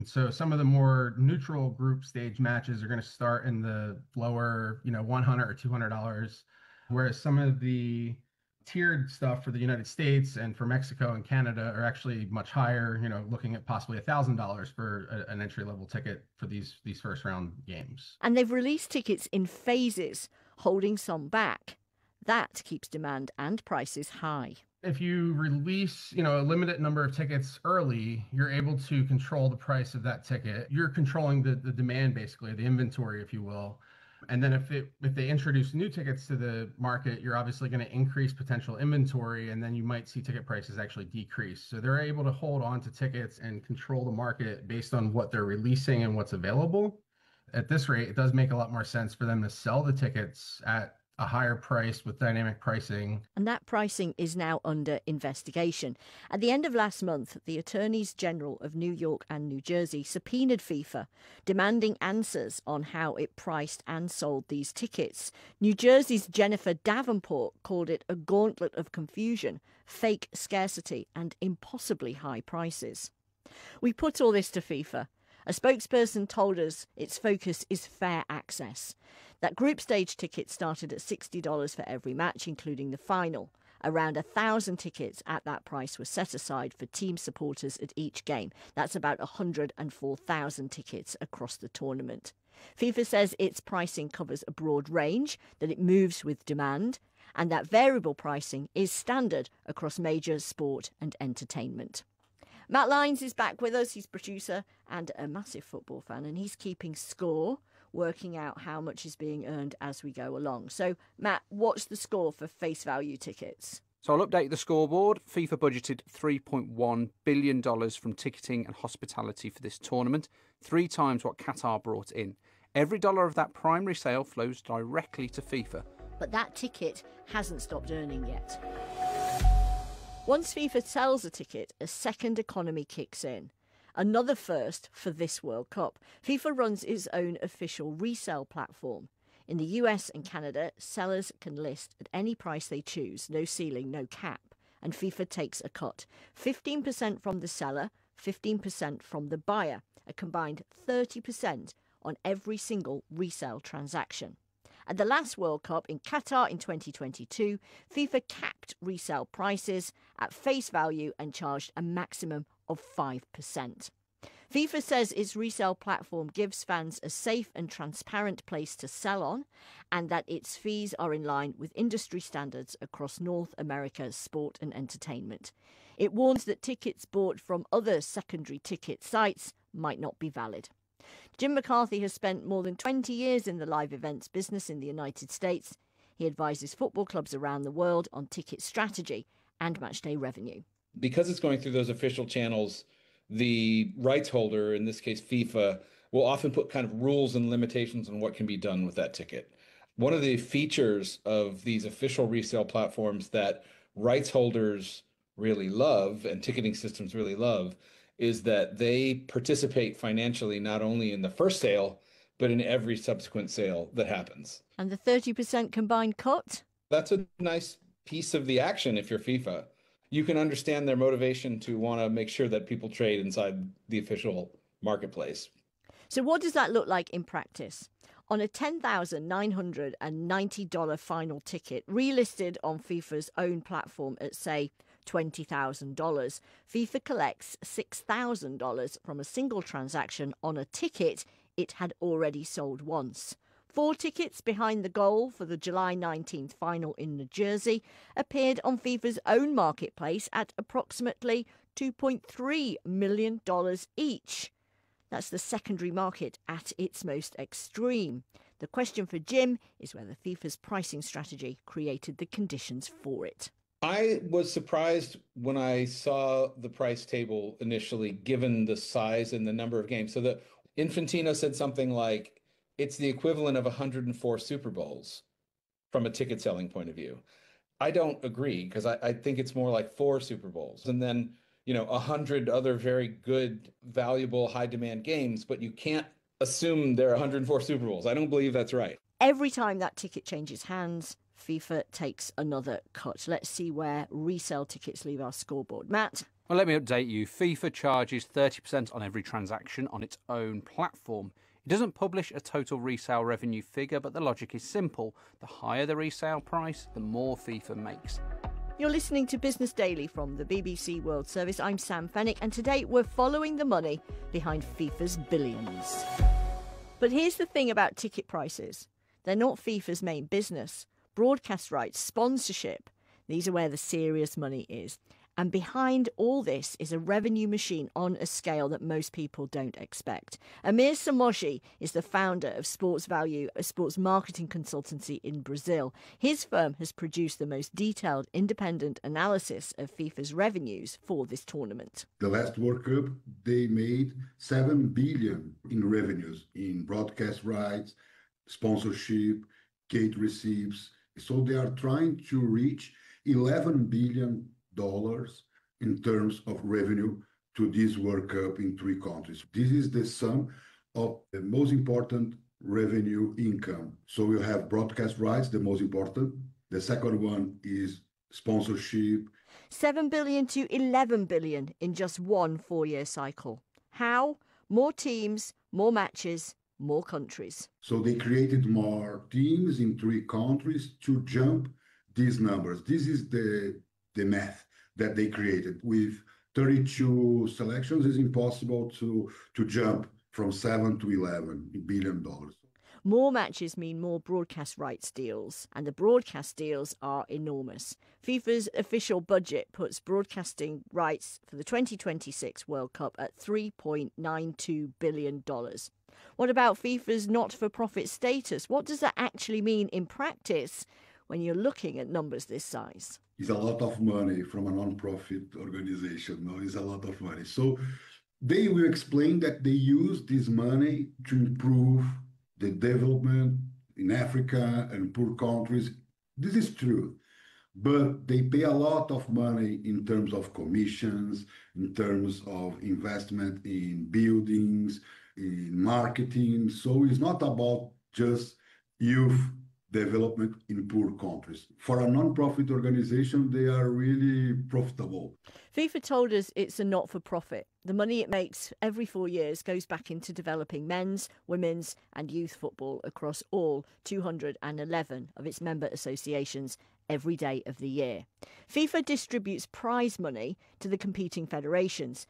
So some of the more neutral group stage matches are going to start in the lower, 100 or $200, whereas some of the tiered stuff for the United States and for Mexico and Canada are actually much higher, looking at possibly $1,000 for an entry level ticket for these first round games. And they've released tickets in phases, holding some back. That keeps demand and prices high. If you release, a limited number of tickets early, you're able to control the price of that ticket. You're controlling the demand, basically, the inventory, if you will. And then if they introduce new tickets to the market, you're obviously going to increase potential inventory, and then you might see ticket prices actually decrease. So they're able to hold on to tickets and control the market based on what they're releasing and what's available. At this rate, it does make a lot more sense for them to sell the tickets at a higher price with dynamic pricing. And that pricing is now under investigation. At the end of last month, the Attorneys General of New York and New Jersey subpoenaed FIFA, demanding answers on how it priced and sold these tickets. New Jersey's Jennifer Davenport called it a gauntlet of confusion, fake scarcity, and impossibly high prices. We put all this to FIFA. A spokesperson told us its focus is fair access, that group stage tickets started at $60 for every match, including the final. Around 1,000 tickets at that price were set aside for team supporters at each game. That's about 104,000 tickets across the tournament. FIFA says its pricing covers a broad range, that it moves with demand, and that variable pricing is standard across major sport and entertainment. Matt Lyons is back with us. He's producer and a massive football fan, and he's keeping score, working out how much is being earned as we go along. So, Matt, what's the score for face value tickets? So I'll update the scoreboard. FIFA budgeted $3.1 billion from ticketing and hospitality for this tournament, 3 times what Qatar brought in. Every dollar of that primary sale flows directly to FIFA. But that ticket hasn't stopped earning yet. Once FIFA sells a ticket, a second economy kicks in. Another first for this World Cup. FIFA runs its own official resale platform. In the US and Canada, sellers can list at any price they choose, no ceiling, no cap, and FIFA takes a cut. 15% from the seller, 15% from the buyer, a combined 30% on every single resale transaction. At the last World Cup in Qatar in 2022, FIFA capped resale prices at face value and charged a maximum of 5%. FIFA says its resale platform gives fans a safe and transparent place to sell on, and that its fees are in line with industry standards across North America's sport and entertainment. It warns that tickets bought from other secondary ticket sites might not be valid. Jim McCarthy has spent more than 20 years in the live events business in the United States. He advises football clubs around the world on ticket strategy and matchday revenue. Because it's going through those official channels, the rights holder, in this case FIFA, will often put kind of rules and limitations on what can be done with that ticket. One of the features of these official resale platforms that rights holders really love and ticketing systems really love is that they participate financially not only in the first sale, but in every subsequent sale that happens. And the 30% combined cut? That's a nice piece of the action if you're FIFA. You can understand their motivation to want to make sure that people trade inside the official marketplace. So what does that look like in practice? On a $10,990 final ticket, relisted on FIFA's own platform at, say, $20,000, FIFA collects $6,000 from a single transaction on a ticket it had already sold once. 4 tickets behind the goal for the July 19th final in New Jersey appeared on FIFA's own marketplace at approximately $2.3 million each. That's the secondary market at its most extreme. The question for Jim is whether FIFA's pricing strategy created the conditions for it. I was surprised when I saw the price table initially, given the size and the number of games. So the Infantino said something like, it's the equivalent of 104 Super Bowls from a ticket selling point of view. I don't agree, because I think it's more like 4 Super Bowls. And then 100 other very good, valuable, high demand games, but you can't assume there are 104 Super Bowls. I don't believe that's right. Every time that ticket changes hands, FIFA takes another cut. Let's see where resale tickets leave our scoreboard. Matt? Well, let me update you. FIFA charges 30% on every transaction on its own platform. It doesn't publish a total resale revenue figure, but the logic is simple. The higher the resale price, the more FIFA makes. You're listening to Business Daily from the BBC World Service. I'm Sam Fennick, and today we're following the money behind FIFA's billions. But here's the thing about ticket prices. They're not FIFA's main business. Broadcast rights, sponsorship, these are where the serious money is. And behind all this is a revenue machine on a scale that most people don't expect. Amir Somoji is the founder of Sports Value, a sports marketing consultancy in Brazil. His firm has produced the most detailed independent analysis of FIFA's revenues for this tournament. The last World Cup, they made 7 billion in revenues in broadcast rights, sponsorship, gate receipts. So they are trying to reach $11 billion in terms of revenue to this World Cup in 3 countries. This is the sum of the most important revenue income. So you have broadcast rights, the most important. The second one is sponsorship. 7 billion to 11 billion in just one 4-year cycle. How? More teams, more matches, more countries. So they created more teams in 3 countries to jump these numbers. This is the math that they created. With 32 selections, it's impossible to jump from 7 to 11 billion dollars. More matches mean more broadcast rights deals, and the broadcast deals are enormous. FIFA's official budget puts broadcasting rights for the 2026 World Cup at $3.92 billion. What about FIFA's not-for-profit status? What does that actually mean in practice when you're looking at numbers this size? It's a lot of money from a non-profit organization. No, it's a lot of money. So they will explain that they use this money to improve the development in Africa and poor countries. This is true. But they pay a lot of money in terms of commissions, in terms of investment in buildings, in marketing. So it's not about just youth development in poor countries. For a non-profit organization, they are really profitable. FIFA told us it's a not-for-profit. The money it makes every 4 years goes back into developing men's, women's and youth football across all 211 of its member associations every day of the year. FIFA distributes prize money to the competing federations,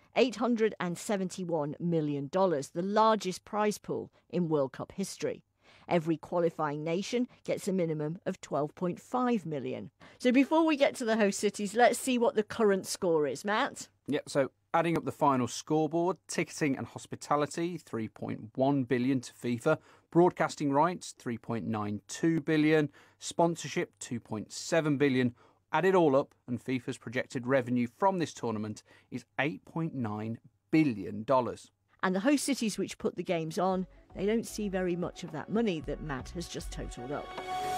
$871 million, the largest prize pool in World Cup history. Every qualifying nation gets a minimum of 12.5 million. So before we get to the host cities, let's see what the current score is. Matt? Yeah, so adding up the final scoreboard, ticketing and hospitality, 3.1 billion to FIFA, broadcasting rights, 3.92 billion, sponsorship, 2.7 billion. Add it all up, and FIFA's projected revenue from this tournament is $8.9 billion. And the host cities which put the games on, they don't see very much of that money that Matt has just totaled up.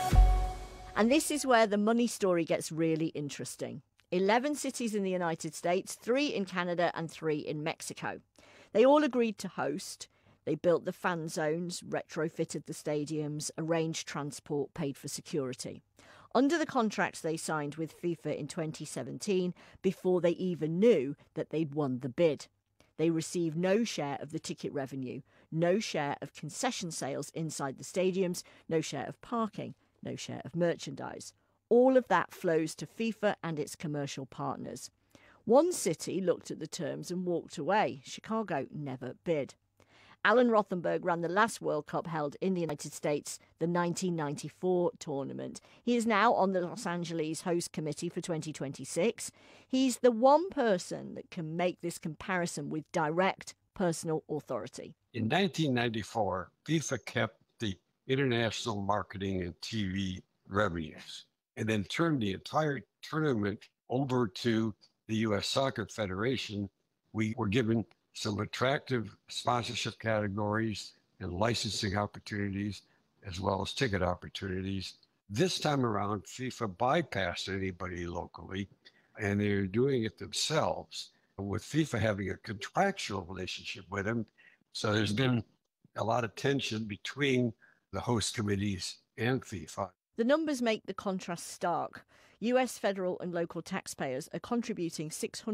And this is where the money story gets really interesting. 11 cities in the United States, 3 in Canada and 3 in Mexico. They all agreed to host. They built the fan zones, retrofitted the stadiums, arranged transport, paid for security. Under the contracts they signed with FIFA in 2017, before they even knew that they'd won the bid. They received no share of the ticket revenue, no share of concession sales inside the stadiums, no share of parking, no share of merchandise. All of that flows to FIFA and its commercial partners. One city looked at the terms and walked away. Chicago never bid. Alan Rothenberg ran the last World Cup held in the United States, the 1994 tournament. He is now on the Los Angeles host committee for 2026. He's the one person that can make this comparison with direct personal authority. In 1994, FIFA kept the international marketing and TV revenues and then turned the entire tournament over to the U.S. Soccer Federation. We were given some attractive sponsorship categories and licensing opportunities, as well as ticket opportunities. This time around, FIFA bypassed anybody locally, and they're doing it themselves, with FIFA having a contractual relationship with them. So there's been a lot of tension between the host committees and FIFA. The numbers make the contrast stark. US federal and local taxpayers are contributing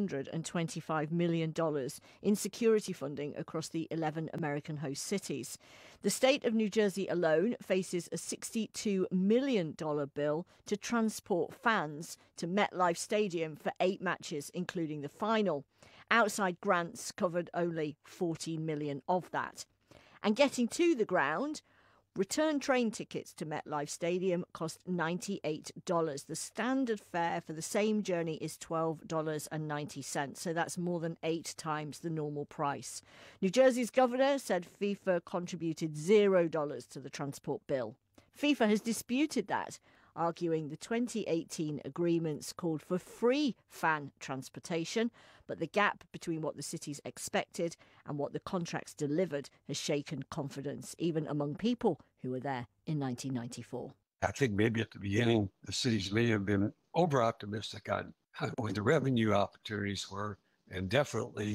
$625 million in security funding across the 11 American host cities. The state of New Jersey alone faces a $62 million bill to transport fans to MetLife Stadium for 8 matches, including the final. Outside grants covered only $14 million of that. And getting to the ground, return train tickets to MetLife Stadium cost $98. The standard fare for the same journey is $12.90, so that's more than 8 times the normal price. New Jersey's governor said FIFA contributed $0 to the transport bill. FIFA has disputed that, arguing the 2018 agreements called for free fan transportation, but the gap between what the cities expected and what the contracts delivered has shaken confidence, even among people who were there in 1994. I think maybe at the beginning, the cities may have been over-optimistic on what the revenue opportunities were, and definitely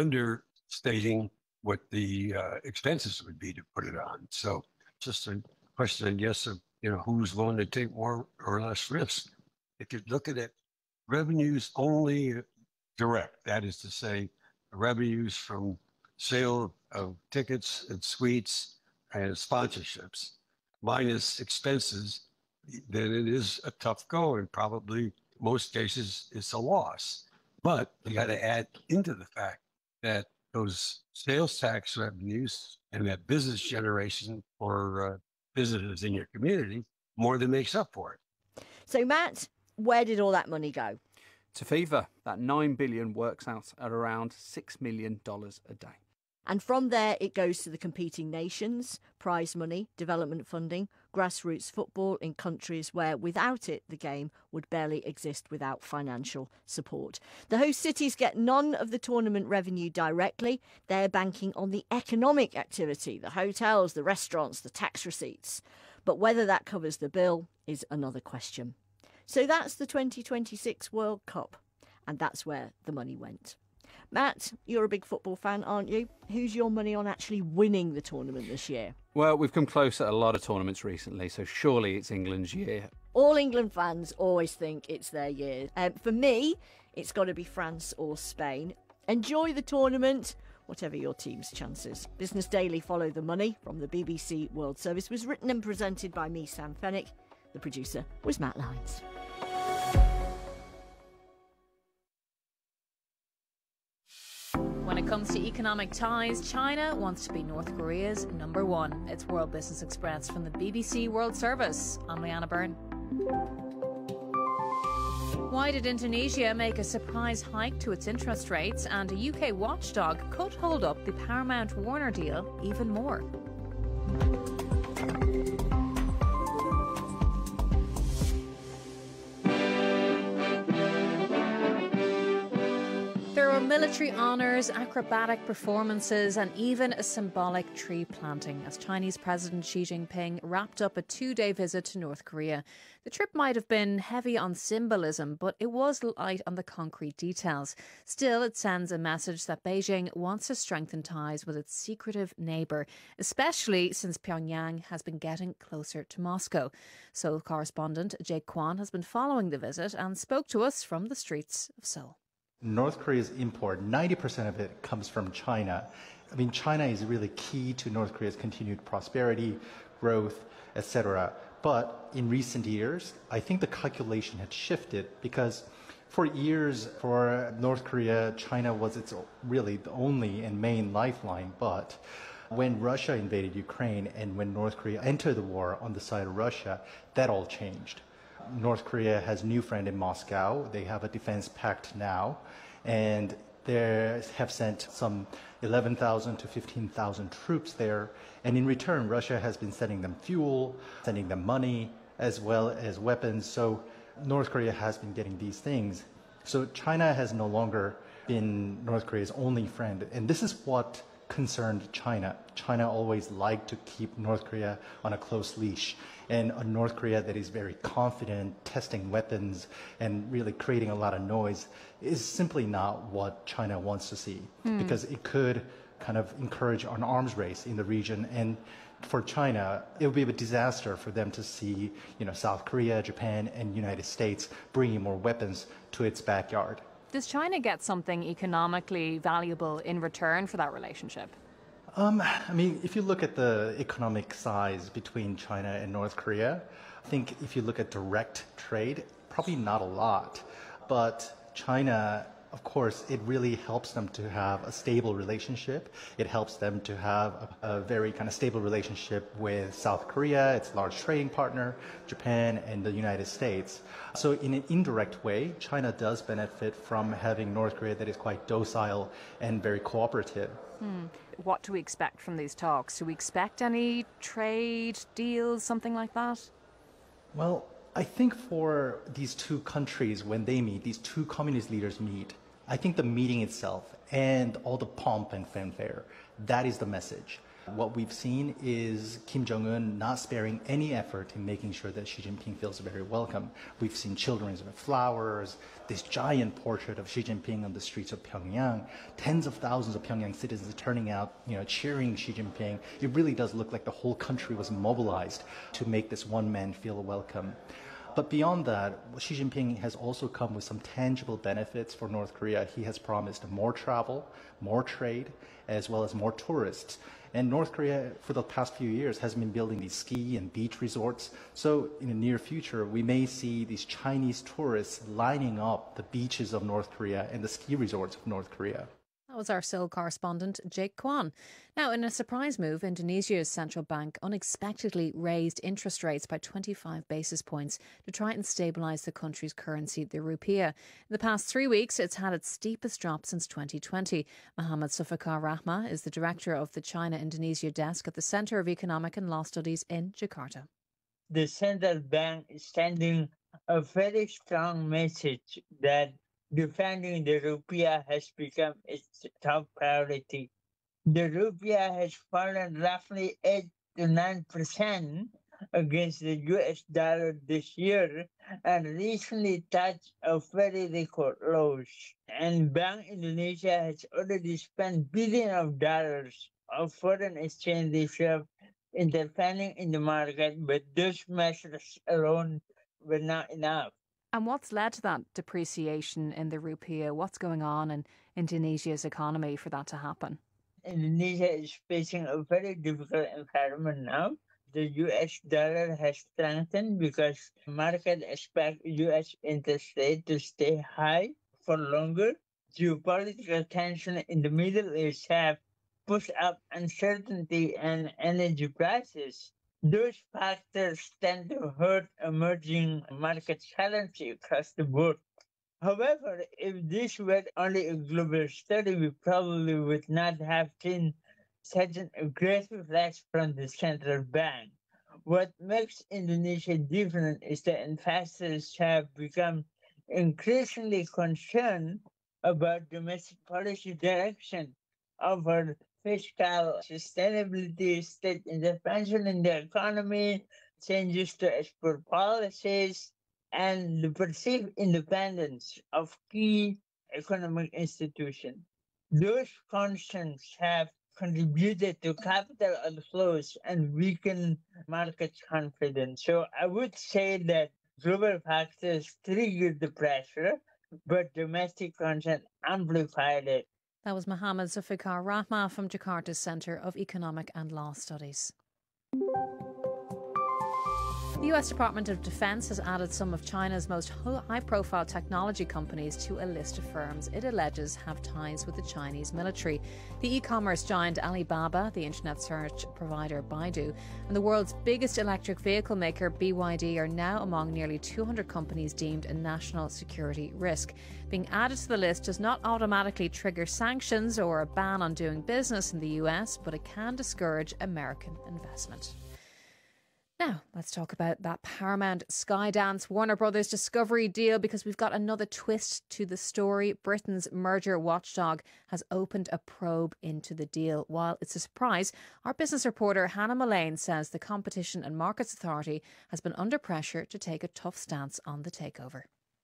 understating what the expenses would be to put it on. So just a question, I guess, of who's willing to take more or less risk. If you look at it, revenues only direct, that is to say, revenues from sale of tickets and suites and sponsorships, minus expenses, then it is a tough go, and probably most cases it's a loss. But you got to add into the fact that those sales tax revenues and that business generation for businesses in your community more than makes up for it. So, Matt, where did all that money go? To FIFA. That $9 billion works out at around $6 million a day. And from there, it goes to the competing nations, prize money, development funding, grassroots football in countries where, without it, the game would barely exist without financial support. The host cities get none of the tournament revenue directly. They're banking on the economic activity, the hotels, the restaurants, the tax receipts. But whether that covers the bill is another question. So that's the 2026 World Cup. And that's where the money went. Matt, you're a big football fan, aren't you? Who's your money on actually winning the tournament this year? Well, we've come close at a lot of tournaments recently, so surely it's England's year. All England fans always think it's their year. For me, it's got to be France or Spain. Enjoy the tournament, whatever your team's chances. Business Daily Follow the Money from the BBC World Service was written and presented by me, Sam Fennick. The producer was Matt Lyons. When it comes to economic ties, China wants to be North Korea's number one. It's World Business Express from the BBC World Service. I'm Leanna Byrne. Why did Indonesia make a surprise hike to its interest rates, and a UK watchdog could hold up the Paramount-Warner deal even more? Military honours, acrobatic performances and even a symbolic tree planting as Chinese President Xi Jinping wrapped up a 2-day visit to North Korea. The trip might have been heavy on symbolism, but it was light on the concrete details. Still, it sends a message that Beijing wants to strengthen ties with its secretive neighbour, especially since Pyongyang has been getting closer to Moscow. Seoul correspondent Jake Kwan has been following the visit and spoke to us from the streets of Seoul. North Korea's import, 90% of it comes from China. I mean, China is really key to North Korea's continued prosperity, growth, etc. But in recent years, I think the calculation had shifted because for years, for North Korea, China was its really the only and main lifeline. But when Russia invaded Ukraine and when North Korea entered the war on the side of Russia, that all changed. North Korea has a new friend in Moscow. They have a defense pact now, and they have sent some 11,000 to 15,000 troops there. And in return, Russia has been sending them fuel, sending them money, as well as weapons. So North Korea has been getting these things. So China has no longer been North Korea's only friend. And this is what concerned China. China always liked to keep North Korea on a close leash. And a North Korea that is very confident, testing weapons, and really creating a lot of noise is simply not what China wants to see. Because it could kind of encourage an arms race in the region. And for China, it would be a disaster for them to see, South Korea, Japan, and United States bringing more weapons to its backyard. Does China get something economically valuable in return for that relationship? If you look at the economic size between China and North Korea, I think if you look at direct trade, probably not a lot. But China, of course, it really helps them to have a stable relationship. It helps them to have a very kind of stable relationship with South Korea, its large trading partner, Japan, and the United States. So in an indirect way, China does benefit from having North Korea that is quite docile and very cooperative. What do we expect from these talks? Do we expect any trade deals, something like that? Well, I think for these two countries, when they meet, these two communist leaders meet, I think the meeting itself and all the pomp and fanfare, that is the message. What we've seen is Kim Jong-un not sparing any effort in making sure that Xi Jinping feels very welcome. We've seen children with flowers, this giant portrait of Xi Jinping on the streets of Pyongyang, tens of thousands of Pyongyang citizens turning out, cheering Xi Jinping. It really does look like the whole country was mobilized to make this one man feel welcome. But beyond that, Xi Jinping has also come with some tangible benefits for North Korea. He has promised more travel, more trade, as well as more tourists. And North Korea, for the past few years, has been building these ski and beach resorts. So in the near future, we may see these Chinese tourists lining up the beaches of North Korea and the ski resorts of North Korea. That was our Seoul correspondent, Jake Kwan. Now, in a surprise move, Indonesia's central bank unexpectedly raised interest rates by 25 basis points to try and stabilise the country's currency, the rupiah. In the past 3 weeks, it's had its steepest drop since 2020. Muhammad Zulfikar Rahma is the director of the China-Indonesia desk at the Centre of Economic and Law Studies in Jakarta. The central bank is sending a very strong message that defending the rupiah has become its top priority. The rupiah has fallen roughly 8 to 9% against the US dollar this year and recently touched a very record lows. And Bank Indonesia has already spent billions of dollars of foreign exchange reserve intervening in the market, but those measures alone were not enough. And what's led to that depreciation in the rupiah? What's going on in Indonesia's economy for that to happen? Indonesia is facing a very difficult environment now. The US dollar has strengthened because markets expect US interest rate to stay high for longer. Geopolitical tension in the Middle East have pushed up uncertainty and energy prices. Those factors tend to hurt emerging market currency across the board. However, if this were only a global study, we probably would not have seen such an aggressive rise from the central bank. What makes Indonesia different is that investors have become increasingly concerned about domestic policy direction over fiscal sustainability, state intervention in the economy, changes to export policies, and the perceived independence of key economic institutions. Those concerns have contributed to capital outflows and weakened market confidence. So I would say that global factors triggered the pressure, but domestic concern amplified it. That was Muhammad Zulfikar Rahma from Jakarta's Centre of Economic and Law Studies. The US Department of Defense has added some of China's most high-profile technology companies to a list of firms it alleges have ties with the Chinese military. The e-commerce giant Alibaba, the internet search provider Baidu, and the world's biggest electric vehicle maker BYD are now among nearly 200 companies deemed a national security risk. Being added to the list does not automatically trigger sanctions or a ban on doing business in the US, but it can discourage American investment. Now, let's talk about that Paramount Skydance Warner Brothers Discovery deal, because we've got another twist to the story. Britain's merger watchdog has opened a probe into the deal. While it's a surprise, our business reporter Hannah Mullane says the Competition and Markets Authority has been under pressure to take a tough stance on the takeover.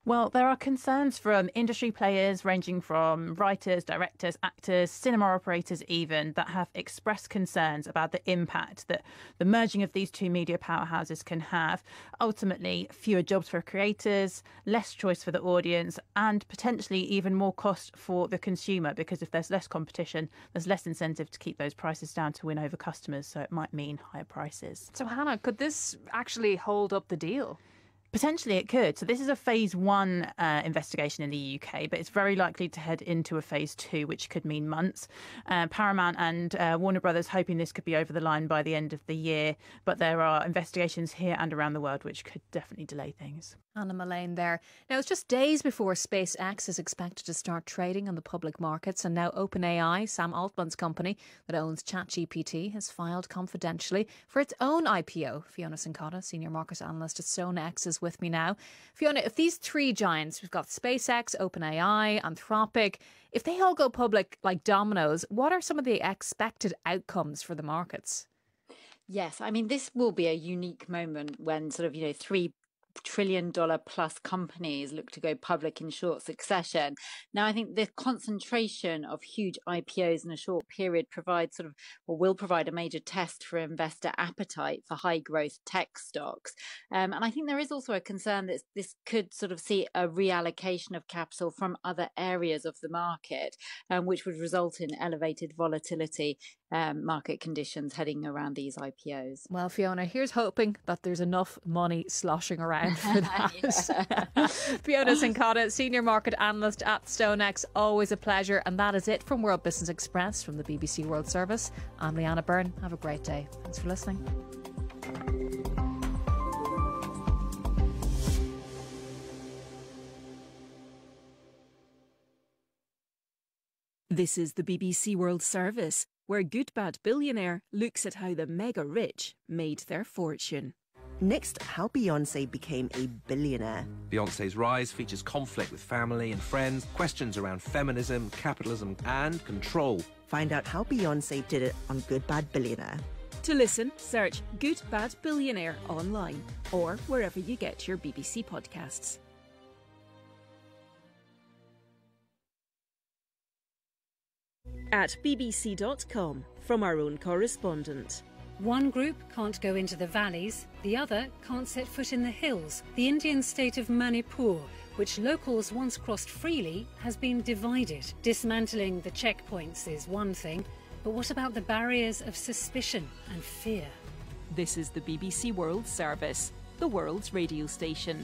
Well, there are concerns from industry players ranging from writers, directors, actors, cinema operators even, that have expressed concerns about the impact that the merging of these two media powerhouses can have. Ultimately, fewer jobs for creators, less choice for the audience, and potentially even more cost for the consumer, because if there's less competition, there's less incentive to keep those prices down to win over customers, so it might mean higher prices. So, Hannah, could this actually hold up the deal? Potentially it could. So this is a phase 1 investigation in the UK, but it's very likely to head into a phase 2, which could mean months. Paramount and Warner Brothers hoping this could be over the line by the end of the year, but there are investigations here and around the world which could definitely delay things. Anna Mullane there. Now, it's just days before SpaceX is expected to start trading on the public markets, and now OpenAI, Sam Altman's company that owns ChatGPT, has filed confidentially for its own IPO. Fiona Cincotta, senior market analyst at StoneX, is with me now. Fiona, if these three giants, we've got SpaceX, OpenAI, Anthropic, if they all go public like dominoes, what are some of the expected outcomes for the markets? Yes, I mean, this will be a unique moment when sort of, $3 trillion plus companies look to go public in short succession. Now, I think the concentration of huge IPOs in a short period will provide a major test for investor appetite for high growth tech stocks. And I think there is also a concern that this could sort of see a reallocation of capital from other areas of the market, which would result in elevated volatility market conditions heading around these IPOs. Well, Fiona, here's hoping that there's enough money sloshing around for that. Fiona Cincotta, senior market analyst at StoneX, always a pleasure. And that is it from World Business Express from the BBC World Service. I'm Leanna Byrne. Have a great day. Thanks for listening. This is the BBC World Service, where Good Bad Billionaire looks at how the mega rich made their fortune. Next, how Beyoncé became a billionaire. Beyoncé's rise features conflict with family and friends, questions around feminism, capitalism, and control. Find out how Beyoncé did it on Good Bad Billionaire. To listen, search Good Bad Billionaire online or wherever you get your BBC podcasts. At bbc.com, from our own correspondent. One group can't go into the valleys, the other can't set foot in the hills. The Indian state of Manipur, which locals once crossed freely, has been divided. Dismantling the checkpoints is one thing, but what about the barriers of suspicion and fear? This is the BBC World Service, the world's radio station.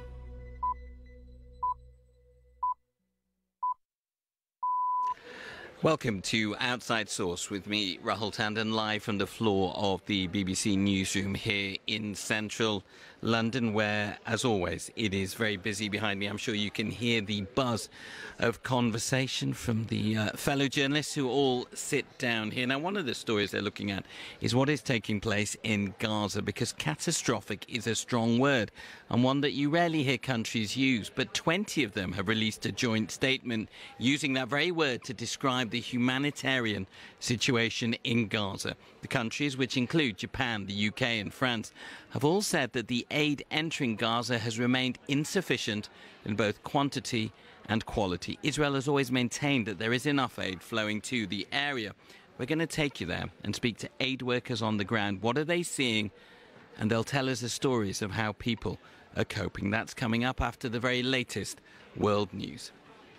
Welcome to Outside Source with me, Rahul Tandon, live from the floor of the BBC newsroom here in central London, where, as always, it is very busy behind me. I'm sure you can hear the buzz of conversation from the fellow journalists who all sit down here. Now, one of the stories they're looking at is what is taking place in Gaza, because catastrophic is a strong word and one that you rarely hear countries use, but 20 of them have released a joint statement using that very word to describe the humanitarian situation in Gaza. The countries, which include Japan, the UK and France, have all said that the aid entering Gaza has remained insufficient in both quantity and quality. Israel has always maintained that there is enough aid flowing to the area. We're going to take you there and speak to aid workers on the ground. What are they seeing? And they'll tell us the stories of how people are coping. That's coming up after the very latest world news.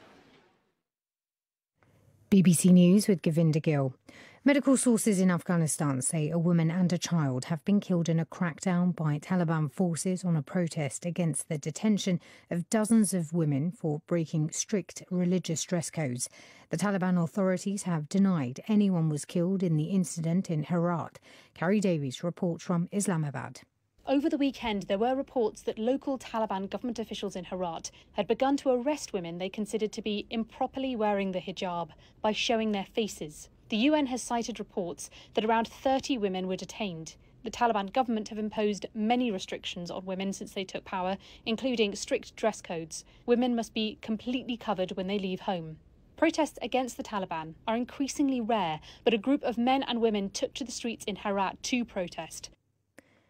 BBC News with Govinda Gill. Medical sources in Afghanistan say a woman and a child have been killed in a crackdown by Taliban forces on a protest against the detention of dozens of women for breaking strict religious dress codes. The Taliban authorities have denied anyone was killed in the incident in Herat. Carrie Davies reports from Islamabad. Over the weekend, there were reports that local Taliban government officials in Herat had begun to arrest women they considered to be improperly wearing the hijab by showing their faces. The UN has cited reports that around 30 women were detained. The Taliban government have imposed many restrictions on women since they took power, including strict dress codes. Women must be completely covered when they leave home. Protests against the Taliban are increasingly rare, but a group of men and women took to the streets in Herat to protest.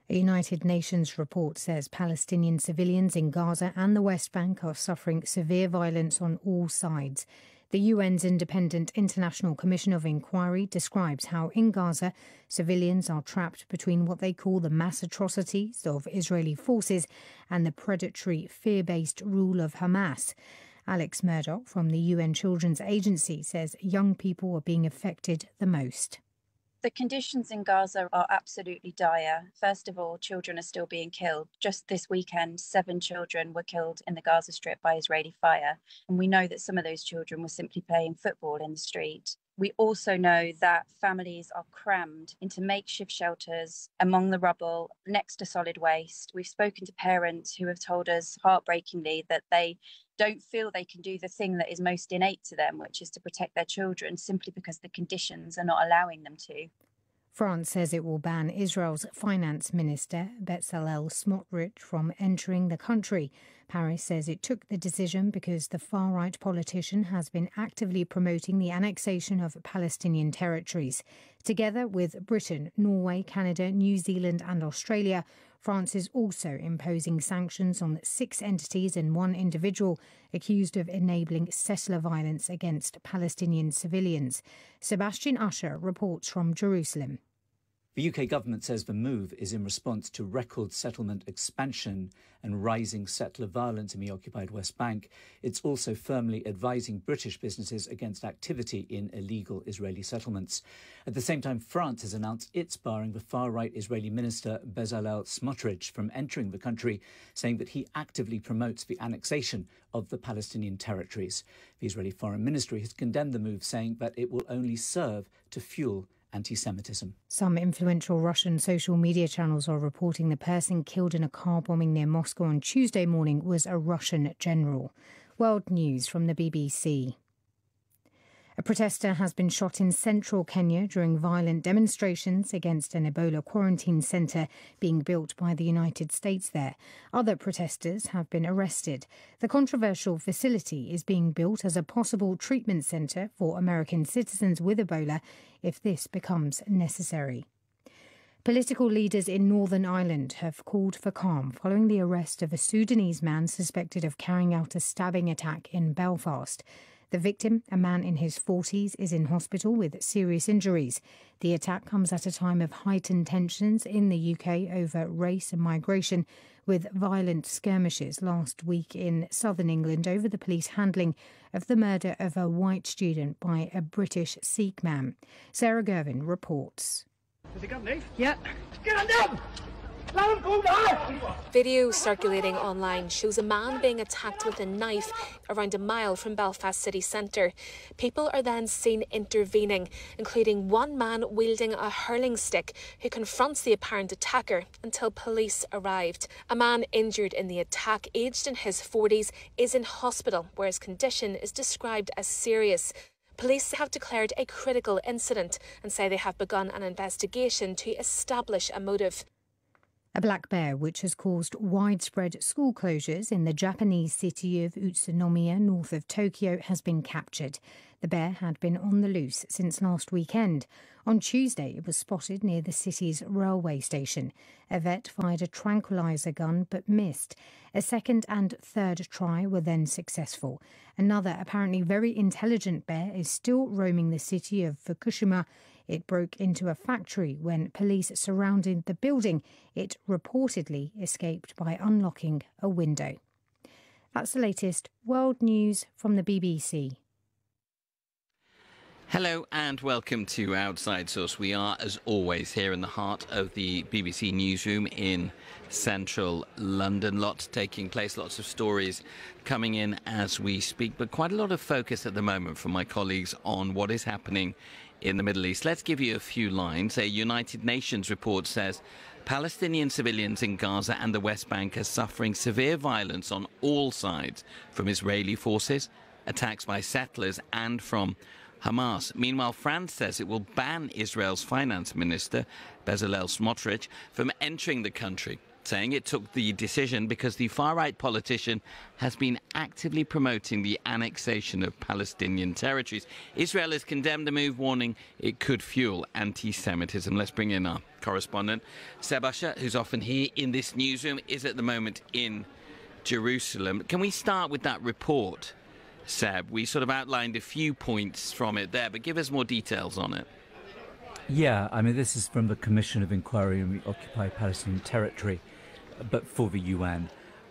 A United Nations report says Palestinian civilians in Gaza and the West Bank are suffering severe violence on all sides. The UN's Independent International Commission of Inquiry describes how in Gaza, civilians are trapped between what they call the mass atrocities of Israeli forces and the predatory, fear-based rule of Hamas. Alex Murdoch from the UN Children's Agency says young people are being affected the most. The conditions in Gaza are absolutely dire. First of all, children are still being killed. Just this weekend, 7 children were killed in the Gaza Strip by Israeli fire. And we know that some of those children were simply playing football in the street. We also know that families are crammed into makeshift shelters among the rubble next to solid waste. We've spoken to parents who have told us heartbreakingly that they don't feel they can do the thing that is most innate to them, which is to protect their children, simply because the conditions are not allowing them to. France says it will ban Israel's finance minister, Bezalel Smotrich, from entering the country. Paris says it took the decision because the far-right politician has been actively promoting the annexation of Palestinian territories. Together with Britain, Norway, Canada, New Zealand and Australia, France is also imposing sanctions on 6 entities and 1 individual accused of enabling settler violence against Palestinian civilians. Sebastian Usher reports from Jerusalem. The UK government says the move is in response to record settlement expansion and rising settler violence in the occupied West Bank. It's also firmly advising British businesses against activity in illegal Israeli settlements. At the same time, France has announced it's barring the far-right Israeli minister Bezalel Smotrich from entering the country, saying that he actively promotes the annexation of the Palestinian territories. The Israeli Foreign Ministry has condemned the move, saying that it will only serve to fuel anti-Semitism. Some influential Russian social media channels are reporting the person killed in a car bombing near Moscow on Tuesday morning was a Russian general. World News from the BBC. A protester has been shot in central Kenya during violent demonstrations against an Ebola quarantine centre being built by the United States there. Other protesters have been arrested. The controversial facility is being built as a possible treatment centre for American citizens with Ebola if this becomes necessary. Political leaders in Northern Ireland have called for calm following the arrest of a Sudanese man suspected of carrying out a stabbing attack in Belfast. The victim, a man in his 40s, is in hospital with serious injuries. The attack comes at a time of heightened tensions in the UK over race and migration, with violent skirmishes last week in southern England over the police handling of the murder of a white student by a British Sikh man. Sarah Gervin reports. Has he got a knife? Yeah. Get on down! Let him go down! Video circulating online shows a man being attacked with a knife around a mile from Belfast city centre. People are then seen intervening, including one man wielding a hurling stick who confronts the apparent attacker until police arrived. A man injured in the attack, aged in his 40s, is in hospital where his condition is described as serious. Police have declared a critical incident and say they have begun an investigation to establish a motive. A black bear, which has caused widespread school closures in the Japanese city of Utsunomiya, north of Tokyo, has been captured. The bear had been on the loose since last weekend. On Tuesday, it was spotted near the city's railway station. A vet fired a tranquilizer gun but missed. A second and third try were then successful. Another apparently very intelligent bear is still roaming the city of Fukushima. It broke into a factory when police surrounded the building. It reportedly escaped by unlocking a window. That's the latest world news from the BBC. Hello and welcome to Outside Source. We are, as always, here in the heart of the BBC newsroom in central London. Lots taking place, lots of stories coming in as we speak, but quite a lot of focus at the moment from my colleagues on what is happening in the Middle East. Let's give you a few lines. A United Nations report says Palestinian civilians in Gaza and the West Bank are suffering severe violence on all sides, from Israeli forces, attacks by settlers and from Hamas. Meanwhile, France says it will ban Israel's finance minister, Bezalel Smotrich, from entering the country. saying it took the decision because the far-right politician has been actively promoting the annexation of Palestinian territories. Israel has condemned the move, warning it could fuel anti-Semitism. Let's bring in our correspondent, Seb Usher, who's often here in this newsroom, is at the moment in Jerusalem. Can we start with that report, Seb? We sort of outlined a few points from it there, but give us more details on it. Yeah, I mean, this is from the Commission of Inquiry on the Occupied Palestinian Territory, but for the UN.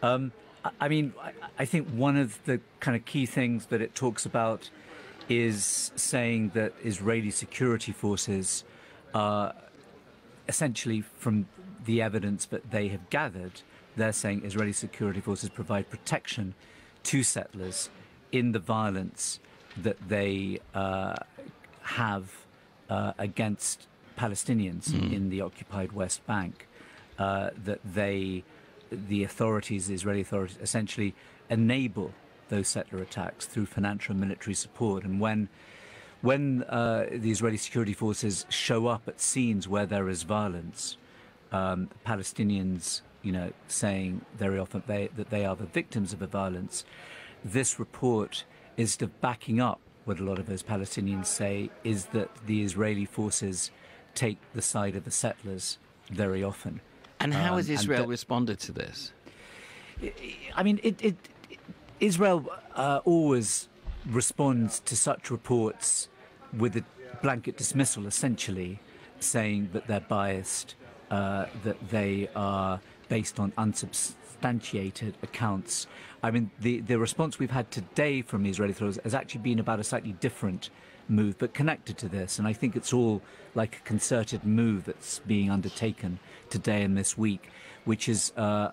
I think one of the kind of key things that it talks about is saying that Israeli security forces are essentially, from the evidence that they have gathered, they're saying Israeli security forces provide protection to settlers in the violence that they have against Palestinians in the occupied West Bank, that the Israeli authorities, essentially enable those settler attacks through financial and military support. And when the Israeli security forces show up at scenes where there is violence, Palestinians, saying very often that they are the victims of the violence, this report is backing up what a lot of those Palestinians say, is that the Israeli forces take the side of the settlers very often. And how has Israel responded to this? I mean, Israel always responds to such reports with a blanket dismissal, essentially, saying that they're biased, that they are based on unsubstantiated accounts. I mean, the response we've had today from the Israeli authorities has actually been about a slightly different move, but connected to this. And I think it's all like a concerted move that's being undertaken today and this week, which is a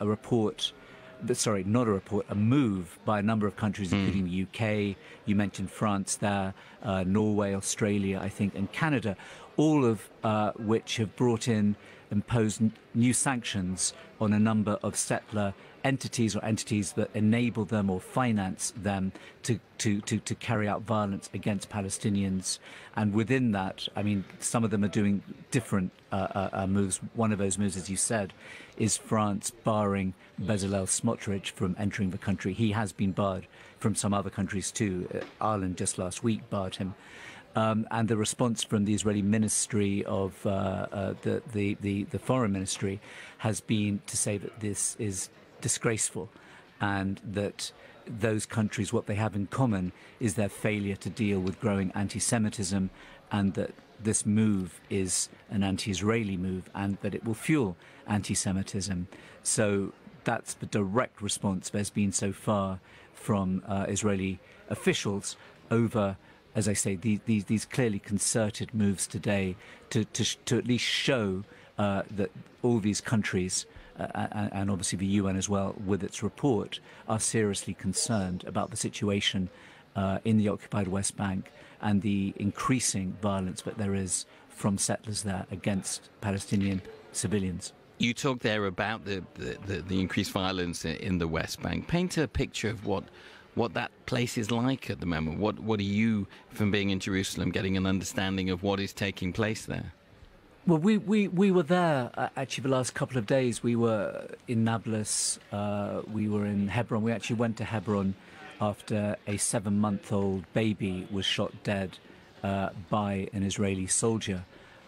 move by a number of countries, including the UK. You mentioned France there, Norway, Australia, I think, and Canada, all of which have imposed new sanctions on a number of settler entities or entities that enable them or finance them to carry out violence against Palestinians. And within that, I mean, some of them are doing different moves. One of those moves, as you said, is France barring Bezalel Smotrich from entering the country. He has been barred from some other countries too. Ireland just last week barred him. And the response from the Israeli Ministry of the Foreign Ministry has been to say that this is disgraceful, and that those countries, what they have in common is their failure to deal with growing anti-Semitism, and that this move is an anti-Israeli move, and that it will fuel anti-Semitism. So that's the direct response there's been so far from Israeli officials over, as I say, these clearly concerted moves today to at least show that all these countries, and obviously the UN as well with its report, are seriously concerned about the situation in the occupied West Bank and the increasing violence that there is from settlers there against Palestinian civilians. You talked there about the increased violence in the West Bank. Paint a picture of what that place is like at the moment. What are you, from being in Jerusalem, getting an understanding of what is taking place there? Well, we were there actually the last couple of days. We were in Nablus, we were in Hebron. We actually went to Hebron after a 7-month-old baby was shot dead by an Israeli soldier.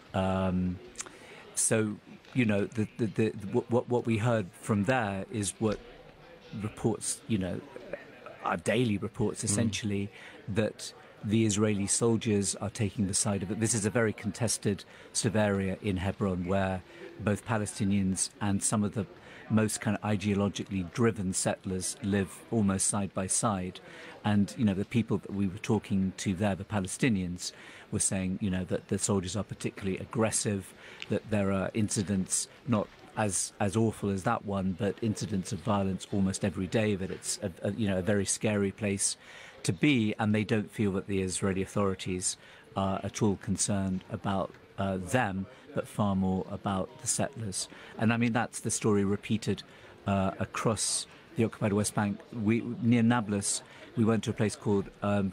So, what we heard from there is what reports, our daily reports essentially, that the Israeli soldiers are taking the side of it. This is a very contested sort of area in Hebron where both Palestinians and some of the most kind of ideologically driven settlers live almost side by side. And, the people that we were talking to there, the Palestinians, were saying, that the soldiers are particularly aggressive, that there are incidents, not as awful as that one, but incidents of violence almost every day, that it's a very scary place to be, and they don't feel that the Israeli authorities are at all concerned about them, but far more about the settlers. And I mean, that's the story repeated across the occupied West Bank. Near Nablus, we went to a place called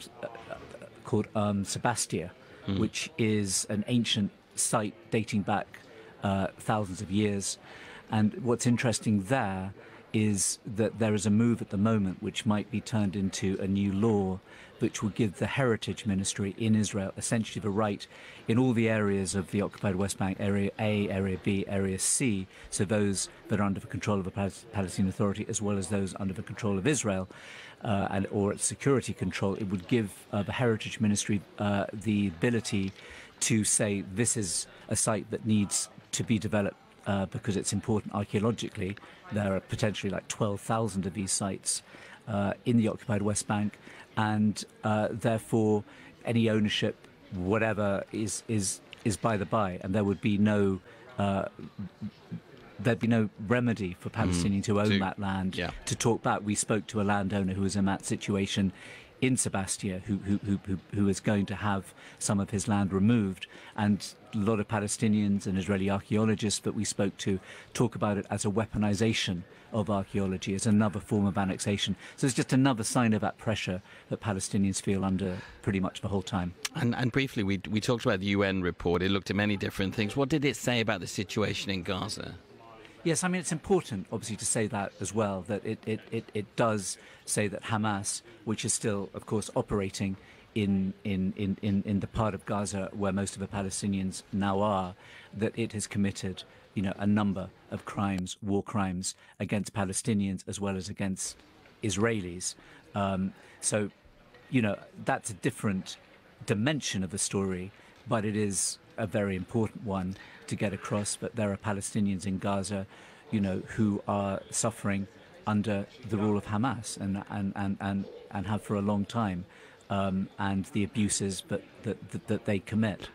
Sebastia, which is an ancient site dating back thousands of years. And what's interesting there is that there is a move at the moment which might be turned into a new law which will give the Heritage Ministry in Israel essentially the right in all the areas of the occupied West Bank, Area A, Area B, Area C, so those that are under the control of the Palestinian Authority as well as those under the control of Israel or its security control. It would give the Heritage Ministry the ability to say this is a site that needs to be developed because it's important archaeologically. There are potentially like 12,000 of these sites in the occupied West Bank, and therefore any ownership, whatever, is by the by, and there would be no there'd be no remedy for Palestinians who own that land to talk back. We spoke to a landowner who was in that situation in Sebastia, who is going to have some of his land removed, and a lot of Palestinians and Israeli archaeologists that we spoke to talk about it as a weaponization of archaeology, as another form of annexation. So it's just another sign of that pressure that Palestinians feel under pretty much the whole time. And briefly, we talked about the UN report. It looked at many different things. What did it say about the situation in Gaza? Yes, I mean, it's important, obviously, to say that as well, that it does say that Hamas, which is still, of course, operating in the part of Gaza where most of the Palestinians now are, that it has committed, a number of crimes, war crimes, against Palestinians as well as against Israelis. So, that's a different dimension of the story, but it is a very important one to get across. But there are Palestinians in Gaza, who are suffering under the rule of Hamas and have for a long time, and the abuses that they commit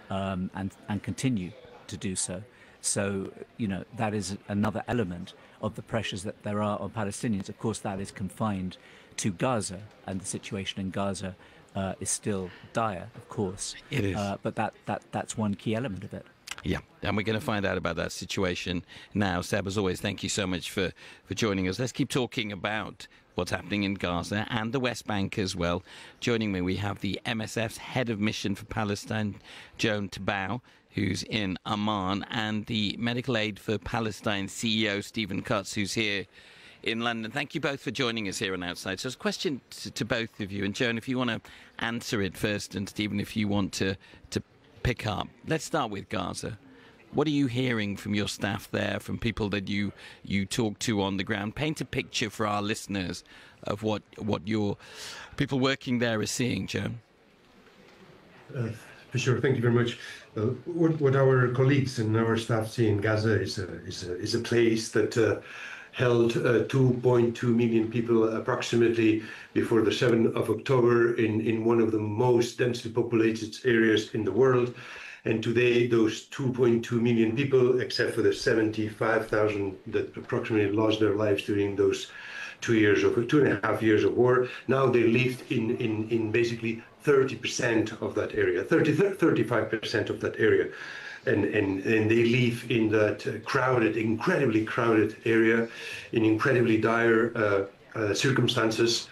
and continue to do so. So, that is another element of the pressures that there are on Palestinians. Of course, that is confined to Gaza, and the situation in Gaza is still dire, of course. It is. But that's one key element of it. Yeah, and we're going to find out about that situation now. Seb, as always, thank you so much for joining us. Let's keep talking about what's happening in Gaza and the West Bank as well. Joining me, we have the MSF's Head of Mission for Palestine, Joan Tabao, who's in Amman, and the Medical Aid for Palestine CEO, Stephen Cutts, who's here in London. Thank you both for joining us here on Outside. So it's a question to both of you. And Joan, if you want to answer it first, and Stephen, if you want to pick up. Let's start with Gaza. What are you hearing from your staff there, from people that you talk to on the ground? Paint a picture for our listeners of what your people working there are seeing, Joan. For sure, thank you very much. What our colleagues and our staff see in Gaza is a place that held 2.2 million people approximately before the 7th of October in one of the most densely populated areas in the world. And today, those 2.2 million people, except for the 75,000 that approximately lost their lives during those 2.5 years of war, now they live in basically 30% of that area, 35% of that area. And they live in that crowded, incredibly crowded area, in incredibly dire circumstances.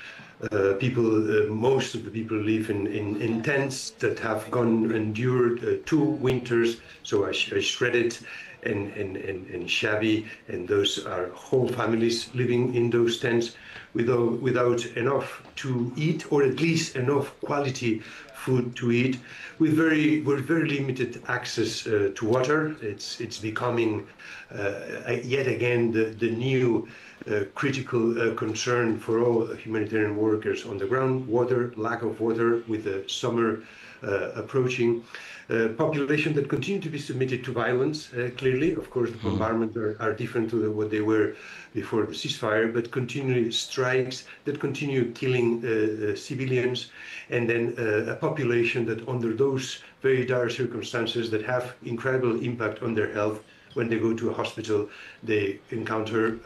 Most of the people live in tents that have endured 2 winters, so shredded and shabby, and those are whole families living in those tents without enough to eat, or at least enough quality food to eat, with very limited access to water. It's becoming yet again the new critical concern for all humanitarian workers on the ground. Water, lack of water with the summer approaching. Population that continue to be submitted to violence, clearly. Of course, the bombardments are different to what they were before the ceasefire, but continually strikes that continue killing civilians, and then a population that under those very dire circumstances that have incredible impact on their health. When they go to a hospital, they encounter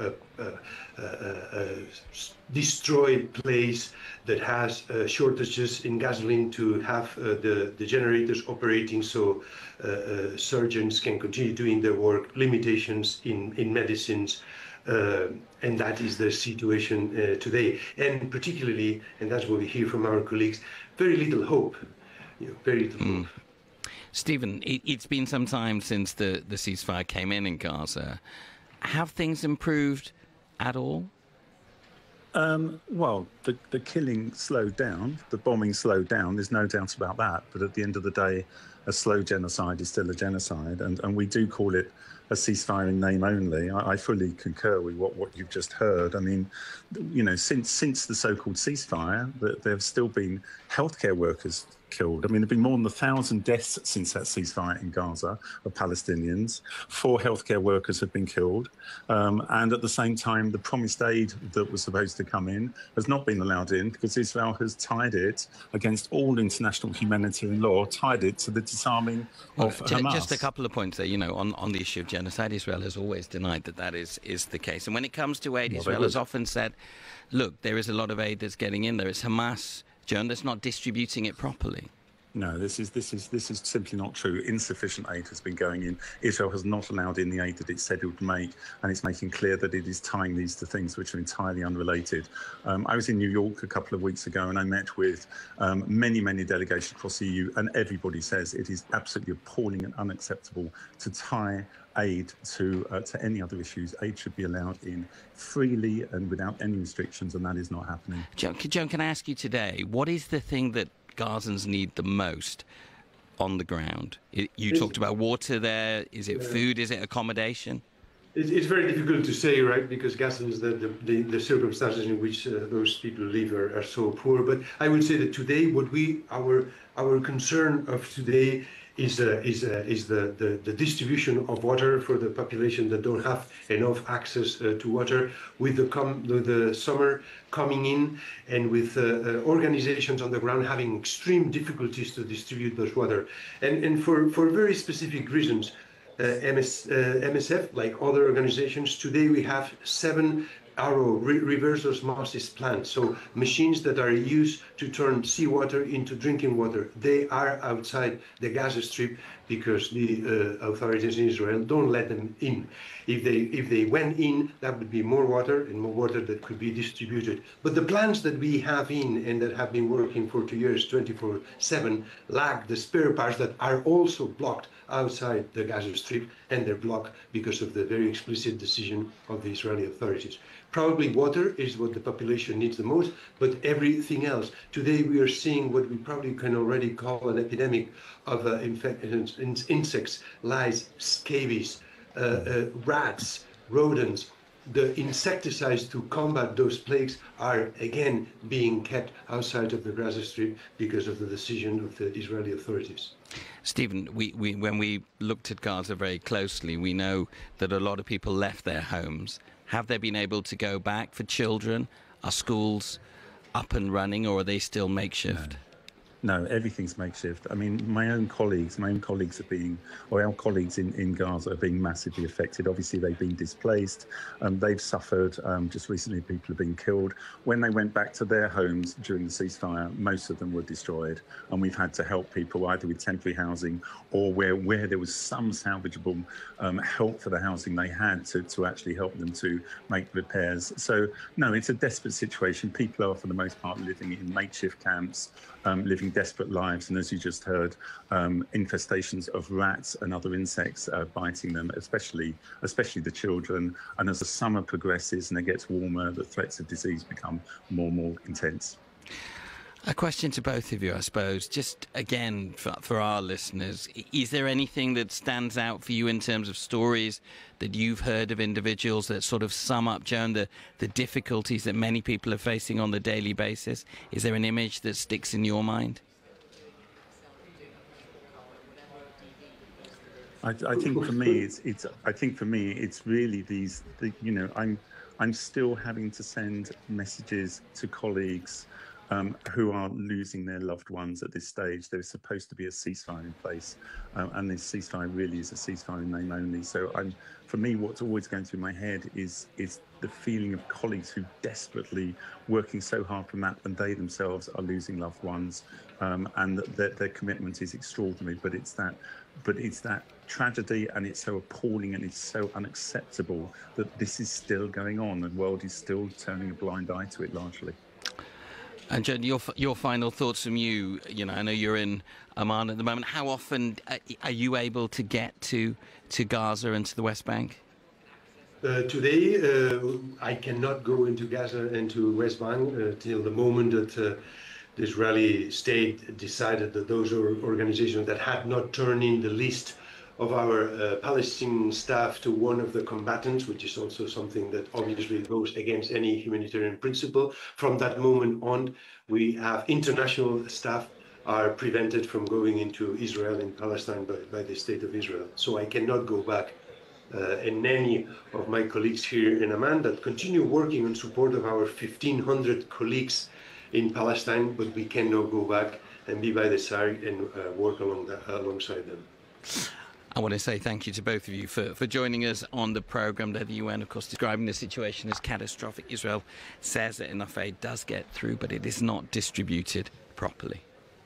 a destroyed place that has shortages in gasoline to have the generators operating, so surgeons can continue doing their work, limitations in medicines, and that is the situation today. And particularly, and that's what we hear from our colleagues, very little hope, very little hope. Stephen, it's been some time since the ceasefire came in Gaza. Have things improved at all? Well, the killing slowed down, the bombing slowed down, there's no doubt about that. But at the end of the day, a slow genocide is still a genocide. And we do call it a ceasefire in name only. I fully concur with what you've just heard. I mean, you know, since the so-called ceasefire, there have still been healthcare workers killed. I mean, there have been more than 1,000 deaths since that ceasefire in Gaza of Palestinians. 4 healthcare workers have been killed. And at the same time, the promised aid that was supposed to come in has not been allowed in because Israel has tied it, against all international humanitarian law, tied it to the disarming of Hamas. Just a couple of points there. You know, on the issue of genocide, Israel has always denied that is the case. And when it comes to aid, Israel has often said, look, there is a lot of aid that's getting in there. It's Hamas, Joan, that's not distributing it properly. No, this is simply not true. Insufficient aid has been going in. Israel has not allowed in the aid that it said it would make, and it's making clear that it is tying these to things which are entirely unrelated. I was in New York a couple of weeks ago, and I met with many delegations across the EU, and everybody says it is absolutely appalling and unacceptable to tie aid to any other issues. Aid should be allowed in freely and without any restrictions, and that is not happening. Joan, can I ask you today, what is the thing that Gazans need the most on the ground? You talked about water there. Is it food? Is it accommodation? It's very difficult to say, right? Because Gazans, the circumstances in which those people live are so poor. But I would say that today, our concern of today is the distribution of water for the population that don't have enough access to water, with the summer coming in, and with organizations on the ground having extreme difficulties to distribute those water, and for very specific reasons. MSF, like other organizations, today we have 7 reverse osmosis plants, so machines that are used to turn seawater into drinking water. They are outside the Gaza Strip because the authorities in Israel don't let them in. If they went in, that would be more water, and more water that could be distributed. But the plants that we have in and that have been working for 2 years, 24/7, lack the spare parts that are also blocked outside the Gaza Strip, and they're blocked because of the very explicit decision of the Israeli authorities. Probably water is what the population needs the most, but everything else. Today we are seeing what we probably can already call an epidemic of insects, lice, scabies, rats, rodents. The insecticides to combat those plagues are again being kept outside of the Gaza Strip because of the decision of the Israeli authorities. Stephen, when we looked at Gaza very closely, we know that a lot of people left their homes. Have they been able to go back for children? Are schools up and running, or are they still makeshift? No, everything's makeshift. I mean, my own colleagues are being, or our colleagues in Gaza are being massively affected. Obviously, they've been displaced. They've suffered. Just recently, people have been killed. When they went back to their homes during the ceasefire, most of them were destroyed. And we've had to help people either with temporary housing or where there was some salvageable help for the housing they had to actually help them to make repairs. So, no, it's a desperate situation. People are, for the most part, living in makeshift camps, living desperate lives, and as you just heard, infestations of rats and other insects biting them, especially the children. And as the summer progresses and it gets warmer, the threats of disease become more and more intense. A question to both of you, I suppose, just again for our listeners. Is there anything that stands out for you in terms of stories that you've heard of individuals that sort of sum up, Joan, the difficulties that many people are facing on the daily basis? Is there an image that sticks in your mind? I think for me, it's really these. I'm still having to send messages to colleagues who are losing their loved ones at this stage. There's supposed to be a ceasefire in place, and this ceasefire really is a ceasefire in name only. So for me, what's always going through my head is the feeling of colleagues who desperately working so hard from that, and they themselves are losing loved ones, and their commitment is extraordinary. But it's that tragedy, and it's so appalling, and it's so unacceptable that this is still going on. The world is still turning a blind eye to it largely. And Joan, your final thoughts from you. You know, I know you're in Amman at the moment. How often are you able to get to Gaza and to the West Bank? Today, I cannot go into Gaza and to West Bank till the moment that the Israeli state decided that those organizations that had not turned in the list of our Palestinian staff to one of the combatants, which is also something that obviously goes against any humanitarian principle. From that moment on, we have international staff are prevented from going into Israel and Palestine by the state of Israel. So I cannot go back. And many of my colleagues here in Amman that continue working in support of our 1,500 colleagues in Palestine, but we cannot go back and be by the side and work alongside them. I want to say thank you to both of you for joining us on the programme. The UN, of course, describing the situation as catastrophic. Israel says that enough aid does get through, but it is not distributed properly.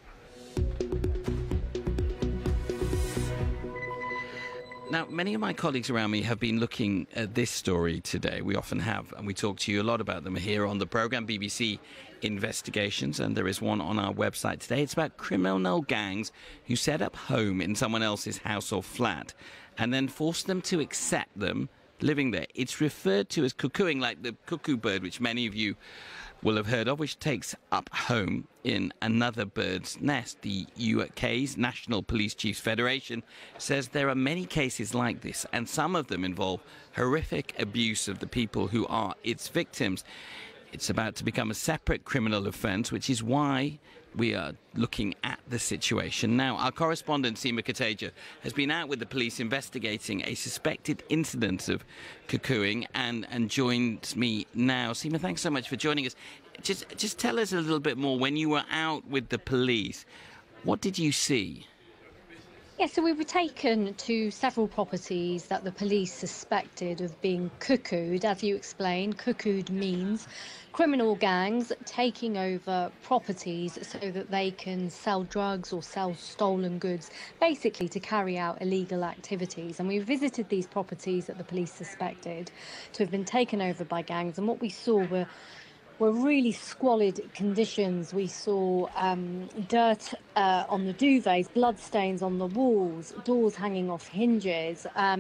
Now, many of my colleagues around me have been looking at this story today. We often have, and we talk to you a lot about them here on the programme, BBC Investigations, and there is one on our website today. It's about criminal gangs who set up home in someone else's house or flat and then force them to accept them living there. It's referred to as cuckooing, like the cuckoo bird, which many of you will have heard of, which takes up home in another bird's nest. The UK's National Police Chiefs Federation says there are many cases like this, and some of them involve horrific abuse of the people who are its victims. It's about to become a separate criminal offence, which is why we are looking at the situation now. Our correspondent, Seema Kateja, has been out with the police investigating a suspected incident of cuckooing and joins me now. Seema, thanks so much for joining us. Just tell us a little bit more. When you were out with the police, what did you see? Yeah, so we were taken to several properties that the police suspected of being cuckooed. As you explained, cuckooed means criminal gangs taking over properties so that they can sell drugs or sell stolen goods, basically to carry out illegal activities. And we visited these properties that the police suspected to have been taken over by gangs, and what we saw were really squalid conditions. We saw dirt on the duvets, bloodstains on the walls, doors hanging off hinges, raw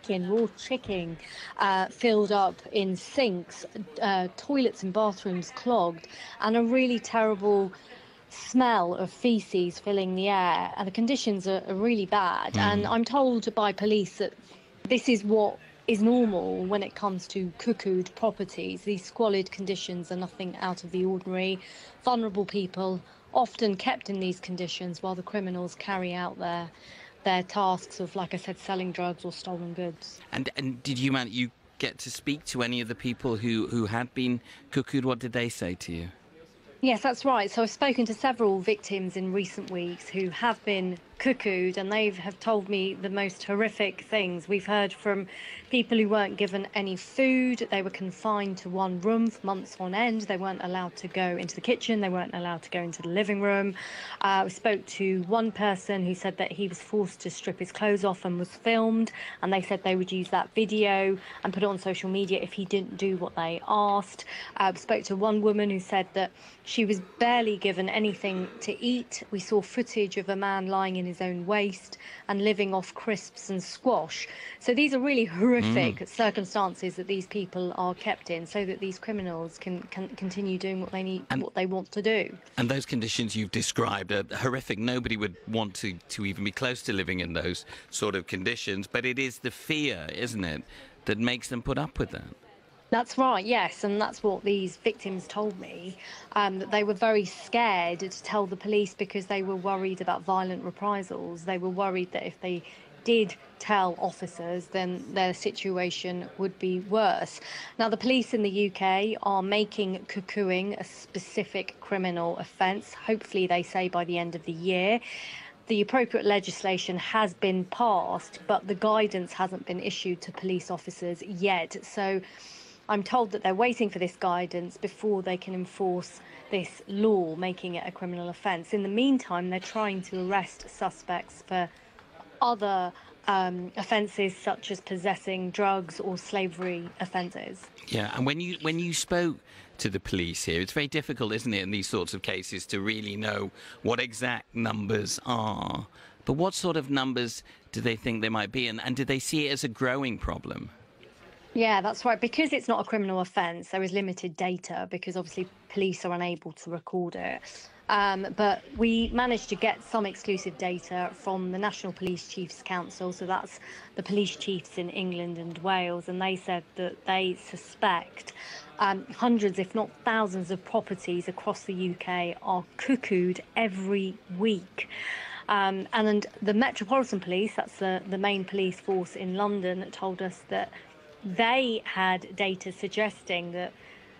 chicken filled up in sinks, toilets and bathrooms clogged, and a really terrible smell of feces filling the air. And the conditions are really bad. And I'm told by police that this is what is normal when it comes to cuckooed properties. These squalid conditions are nothing out of the ordinary. Vulnerable people often kept in these conditions while the criminals carry out their tasks of, like I said, selling drugs or stolen goods. And did you get to speak to any of the people who had been cuckooed? What did they say to you? Yes, that's right. So I've spoken to several victims in recent weeks who have been cuckooed, and they have told me the most horrific things. We've heard from people who weren't given any food. They were confined to one room for months on end. They weren't allowed to go into the kitchen. They weren't allowed to go into the living room. We spoke to one person who said that he was forced to strip his clothes off and was filmed, and they said they would use that video and put it on social media if he didn't do what they asked. We spoke to one woman who said that she was barely given anything to eat. We saw footage of a man lying in his own waste and living off crisps and squash. So these are really horrific circumstances that these people are kept in, so that these criminals can continue doing what they need, what they want to do. And those conditions you've described are horrific. Nobody would want to even be close to living in those sort of conditions. But it is the fear, isn't it, that makes them put up with that? That's right, yes, and that's what these victims told me, that they were very scared to tell the police because they were worried about violent reprisals. They were worried that if they did tell officers, then their situation would be worse. Now, the police in the UK are making cuckooing a specific criminal offence, hopefully, they say, by the end of the year. The appropriate legislation has been passed, but the guidance hasn't been issued to police officers yet. So I'm told that they're waiting for this guidance before they can enforce this law, making it a criminal offence. In the meantime, they're trying to arrest suspects for other offences such as possessing drugs or slavery offences. Yeah, and when you spoke to the police here, it's very difficult, isn't it, in these sorts of cases to really know what exact numbers are. But what sort of numbers do they think they might be, and do they see it as a growing problem? Yeah, that's right. Because it's not a criminal offence, there is limited data because obviously police are unable to record it. But we managed to get some exclusive data from the National Police Chiefs Council, so that's the police chiefs in England and Wales, and they said that they suspect hundreds, if not thousands, of properties across the UK are cuckooed every week. And the Metropolitan Police, that's the main police force in London, told us that they had data suggesting that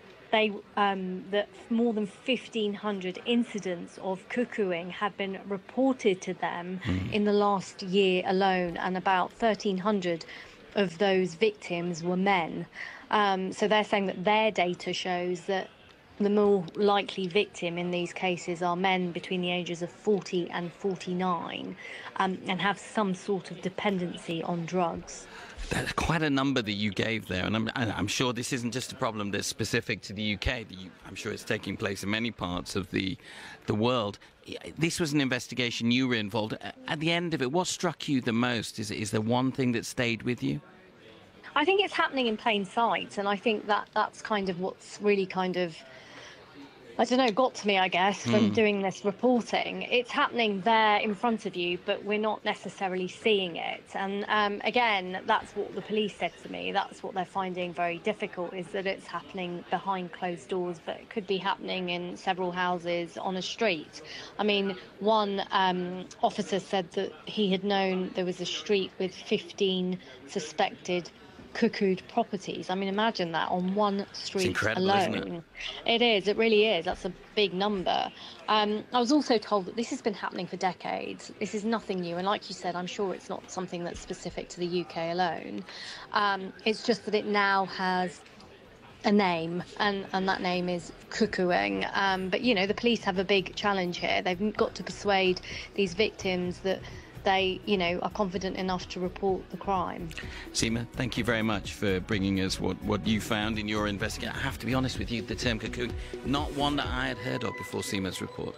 that more than 1,500 incidents of cuckooing have been reported to them in the last year alone, and about 1,300 of those victims were men. So they're saying that their data shows that the more likely victim in these cases are men between the ages of 40 and 49 and have some sort of dependency on drugs. That's quite a number that you gave there, and I'm sure this isn't just a problem that's specific to the UK. I'm sure it's taking place in many parts of the world. This was an investigation you were involved in. At the end of it, what struck you the most? Is there one thing that stayed with you? I think it's happening in plain sight, and I think that's kind of what's really kind of, I don't know, got to me, I guess, from doing this reporting. It's happening there in front of you, but we're not necessarily seeing it. And again, that's what the police said to me. That's what they're finding very difficult, is that it's happening behind closed doors, but it could be happening in several houses on a street. I mean, one officer said that he had known there was a street with 15 suspected cuckooed properties. I mean, imagine that on one street alone. Isn't it? It is. It really is. That's a big number. I was also told that this has been happening for decades. This is nothing new. And like you said, I'm sure it's not something that's specific to the UK alone. It's just that it now has a name, and that name is cuckooing. But, you know, the police have a big challenge here. They've got to persuade these victims that they, you know, are confident enough to report the crime. Seema, thank you very much for bringing us what you found in your investigation. I have to be honest with you, the term cocoon, not one that I had heard of before Seema's report.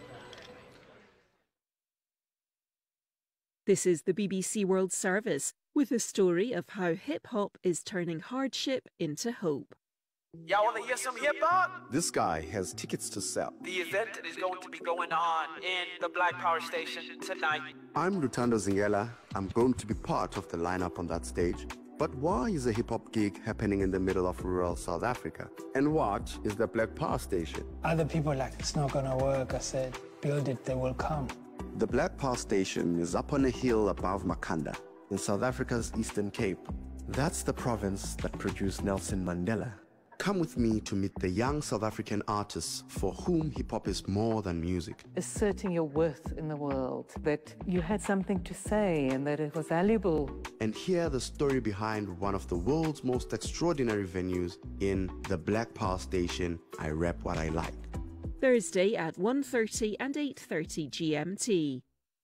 This is the BBC World Service with a story of how hip-hop is turning hardship into hope. Y'all want to hear some hip-hop? This guy has tickets to sell. The event is going to be going on in the Black Power Station tonight. I'm Lutando Zingela. I'm going to be part of the lineup on that stage. But why is a hip-hop gig happening in the middle of rural South Africa? And what is the Black Power Station? Other people are like, it's not gonna work. I said, build it, they will come. The Black Power Station is up on a hill above Makhanda, in South Africa's Eastern Cape. That's the province that produced Nelson Mandela. Come with me to meet the young South African artists for whom hip-hop is more than music. Asserting your worth in the world, that you had something to say and that it was valuable. And hear the story behind one of the world's most extraordinary venues in the Black Power Station, I Rap What I Like. Thursday at 1:30 and 8:30 GMT.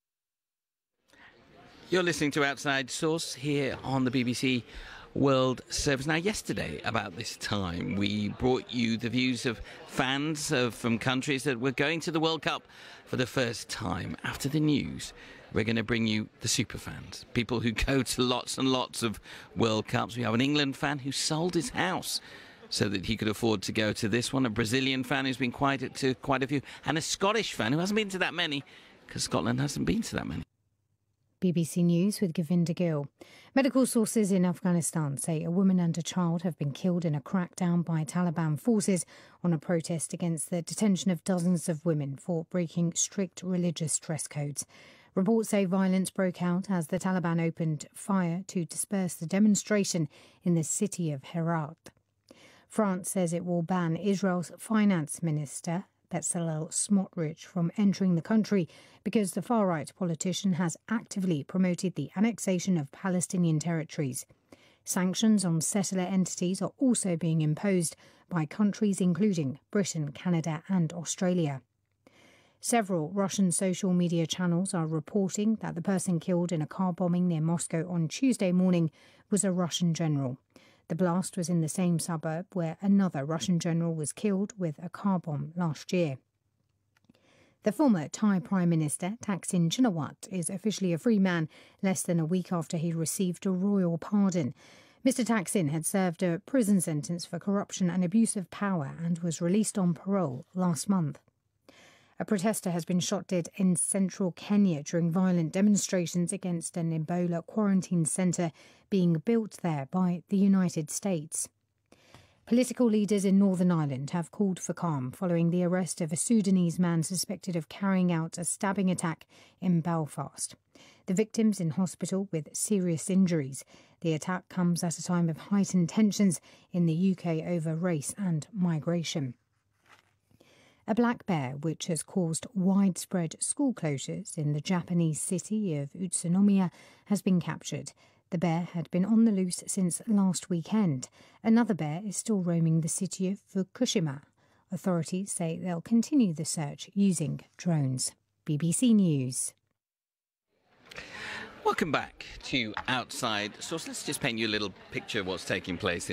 You're listening to Outside Source here on the BBC World Service. Now, yesterday, about this time, we brought you the views of fans from countries that were going to the World Cup for the first time. After the news, we're going to bring you the super fans, people who go to lots and lots of World Cups. We have an England fan who sold his house so that he could afford to go to this one, a Brazilian fan who's been to quite a few, and a Scottish fan who hasn't been to that many because Scotland hasn't been to that many. BBC News with Govinda Gill. Medical sources in Afghanistan say a woman and a child have been killed in a crackdown by Taliban forces on a protest against the detention of dozens of women for breaking strict religious dress codes. Reports say violence broke out as the Taliban opened fire to disperse the demonstration in the city of Herat. France says it will ban Israel's finance minister Bezalel Smotrich from entering the country because the far-right politician has actively promoted the annexation of Palestinian territories. Sanctions on settler entities are also being imposed by countries including Britain, Canada and Australia. Several Russian social media channels are reporting that the person killed in a car bombing near Moscow on Tuesday morning was a Russian general. The blast was in the same suburb where another Russian general was killed with a car bomb last year. The former Thai Prime Minister, Thaksin Shinawatra, is officially a free man less than a week after he received a royal pardon. Mr Thaksin had served a prison sentence for corruption and abuse of power and was released on parole last month. A protester has been shot dead in central Kenya during violent demonstrations against an Ebola quarantine centre being built there by the United States. Political leaders in Northern Ireland have called for calm following the arrest of a Sudanese man suspected of carrying out a stabbing attack in Belfast. The victim's in hospital with serious injuries. The attack comes at a time of heightened tensions in the UK over race and migration. A black bear, which has caused widespread school closures in the Japanese city of Utsunomiya, has been captured. The bear had been on the loose since last weekend. Another bear is still roaming the city of Fukushima. Authorities say they'll continue the search using drones. BBC News. Welcome back to Outside Source. Let's just paint you a little picture of what's taking place